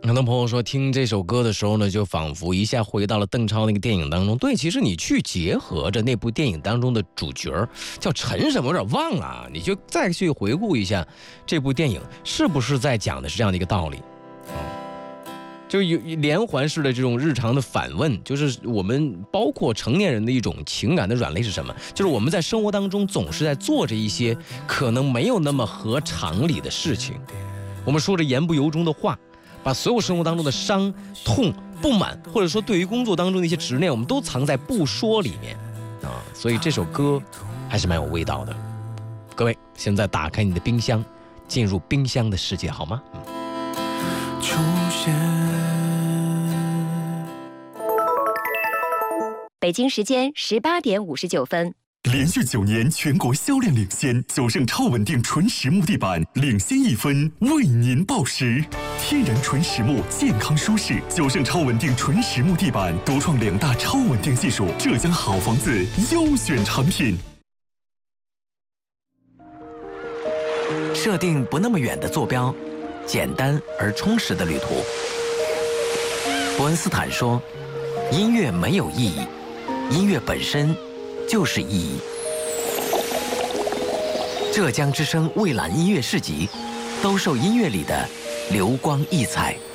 很多朋友说听这首歌的时候呢，就仿佛一下回到了邓超那个电影当中。对，其实你去结合着那部电影当中的主角叫陈什么，有点忘了啊，你就再去回顾一下这部电影，是不是在讲的是这样的一个道理？就有连环式的这种日常的反问，就是我们包括成年人的一种情感的软肋是什么？就是我们在生活当中总是在做着一些可能没有那么合常理的事情，我们说着言不由衷的话，把所有生活当中的伤痛不满，或者说对于工作当中的一些执念，我们都藏在不说里面啊。所以这首歌还是蛮有味道的。各位，现在打开你的冰箱，进入冰箱的世界好吗？ 出现。 北京时间18点59分。 连续9年全国销量领先，九盛超稳定纯实木地板领先1分，为您报时。天然纯实木，健康舒适，九盛超稳定纯实木地板独创2大超稳定技术，浙江好房子优选产品。 设定不那么远的坐标，简单而充实的旅途。伯恩斯坦说：“音乐没有意义，音乐本身就是意义。”浙江之声蔚蓝音乐市集，兜售音乐里的流光溢彩。